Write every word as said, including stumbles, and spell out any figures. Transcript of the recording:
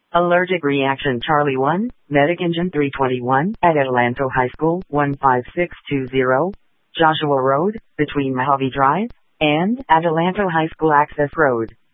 Allergic reaction Charlie one, Medic Engine three twenty-one, at Adelanto High School, one five six two zero, Joshua Road, between Mojave Drive and Adelanto High School Access Road.